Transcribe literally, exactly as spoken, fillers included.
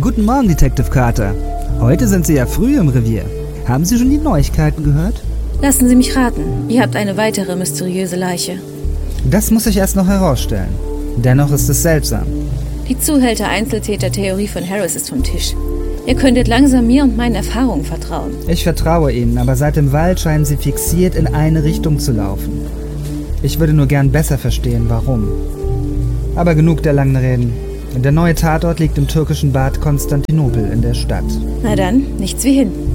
Guten Morgen, Detective Carter. Heute sind Sie ja früh im Revier. Haben Sie schon die Neuigkeiten gehört? Lassen Sie mich raten. Ihr habt eine weitere mysteriöse Leiche. Das muss ich erst noch herausstellen. Dennoch ist es seltsam. Die Zuhälter-Einzeltäter-Theorie von Harris ist vom Tisch. Ihr könntet langsam mir und meinen Erfahrungen vertrauen. Ich vertraue Ihnen, aber seit dem Wald scheinen Sie fixiert in eine Richtung zu laufen. Ich würde nur gern besser verstehen, warum. Aber genug der langen Reden. Der neue Tatort liegt im türkischen Bad Konstantinopel in der Stadt. Na dann, nichts wie hin.